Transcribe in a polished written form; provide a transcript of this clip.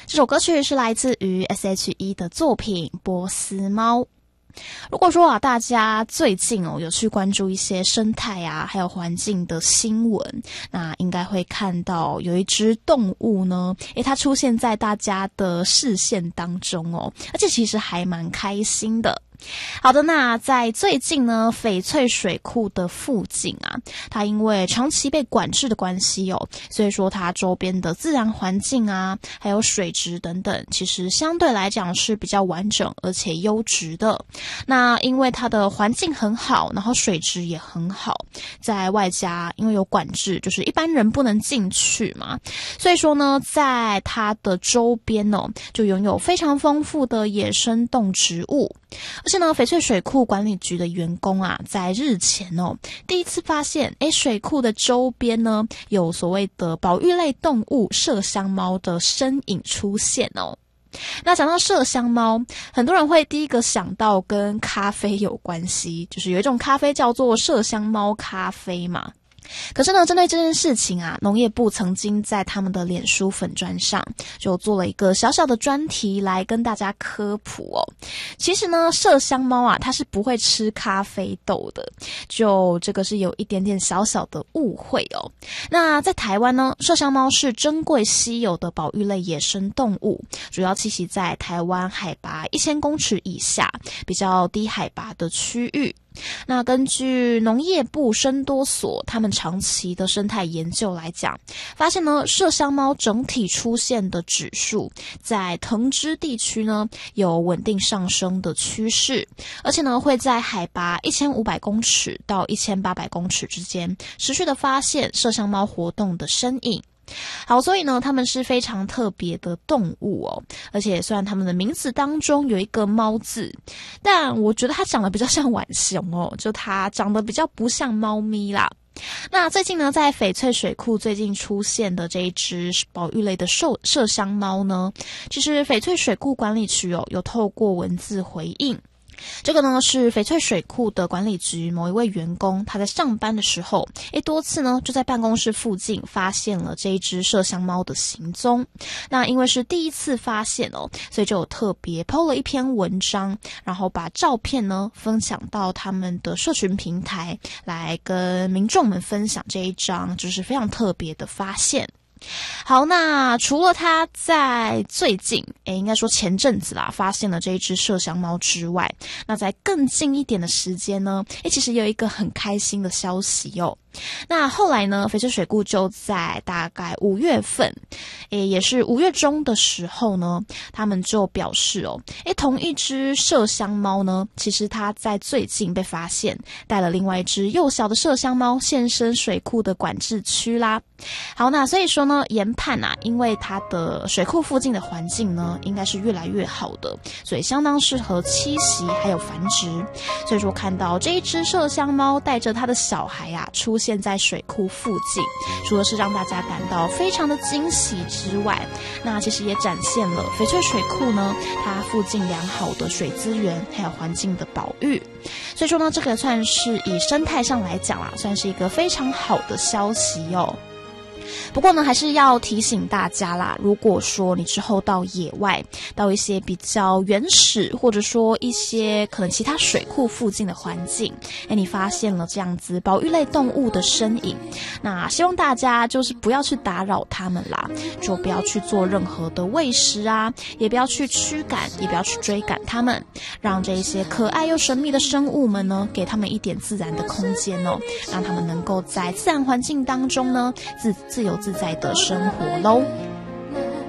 这首歌曲是来自于 S.H.E 的作品《波斯猫》。如果说大家最近有去关注一些生态还有环境的新闻，那应该会看到有一只动物呢，它出现在大家的视线当中而且其实还蛮开心的。好的，那在最近呢，翡翠水库的附近它因为长期被管制的关系所以说它周边的自然环境还有水质等等，其实相对来讲是比较完整而且优质的。那因为它的环境很好，然后水质也很好，在外加因为有管制，就是一般人不能进去嘛，所以说呢，在它的周边就拥有非常丰富的野生动植物。而且呢，翡翠水库管理局的员工在日前第一次发现水库的周边呢有所谓的保育类动物麝香猫的身影出现那讲到麝香猫，很多人会第一个想到跟咖啡有关系，就是有一种咖啡叫做麝香猫咖啡嘛。可是呢，针对这件事情农业部曾经在他们的脸书粉专上就做了一个小小的专题来跟大家科普其实呢，麝香猫它是不会吃咖啡豆的，就这个是有一点点小小的误会那在台湾呢，麝香猫是珍贵稀有的保育类野生动物，主要栖息在台湾海拔1000公尺以下比较低海拔的区域。那根据农业部生多所他们长期的生态研究来讲，发现呢，麝香猫整体出现的指数在藤枝地区呢有稳定上升的趋势，而且呢会在海拔1500公尺到1800公尺之间持续的发现麝香猫活动的身影。好，所以呢，它们是非常特别的动物而且虽然它们的名字当中有一个猫字，但我觉得它长得比较像浣熊就它长得比较不像猫咪啦。那最近呢，在翡翠水库最近出现的这一只保育类的麝香猫呢，其实翡翠水库管理区有透过文字回应。这个呢是翡翠水库的管理局某一位员工，他在上班的时候多次呢就在办公室附近发现了这一只麝香猫的行踪。那因为是第一次发现所以就有特别 po 了一篇文章，然后把照片呢分享到他们的社群平台，来跟民众们分享这一张就是非常特别的发现。好，那除了他在最近应该说前阵子发现了这一只麝香猫之外，那在更近一点的时间呢其实有一个很开心的消息那后来呢，翡翠水库就在大概5月份也是5月中的时候呢，他们就表示同一只麝香猫呢，其实它在最近被发现带了另外一只幼小的麝香猫现身水库的管制区啦。好，那所以说呢，研判因为它的水库附近的环境呢应该是越来越好的，所以相当适合栖息还有繁殖。所以说看到这一只麝香猫带着它的小孩出现在水库附近，除了是让大家感到非常的惊喜之外，那其实也展现了翡翠水库呢它附近良好的水资源还有环境的保育。所以说呢，这个算是以生态上来讲算是一个非常好的消息不过呢，还是要提醒大家啦，如果说你之后到野外，到一些比较原始或者说一些可能其他水库附近的环境，你发现了这样子保育类动物的身影，那希望大家就是不要去打扰它们啦，就不要去做任何的喂食也不要去驱赶，也不要去追赶它们，让这些可爱又神秘的生物们呢，给它们一点自然的空间让它们能够在自然环境当中呢自由自在的生活咯。